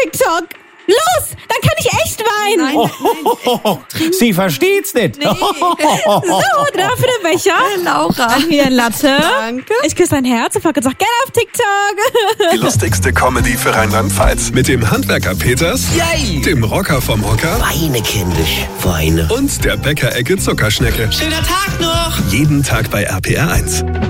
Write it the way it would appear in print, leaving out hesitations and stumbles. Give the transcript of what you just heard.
TikTok. Los, dann kann ich echt weinen. Nein. Sie versteht's nicht. So, dafür der Becher. Laura. Dann hier Latte. Danke. Ich küsse dein Herz und packe und sag gerne auf TikTok. Die lustigste Comedy für Rheinland-Pfalz. Mit dem Handwerker Peters, Yay! dem Rocker vom Hocker Weine kindisch, Weine. und der Bäckerecke Zuckerschnecke. Schöner Tag noch! Jeden Tag bei RPR 1.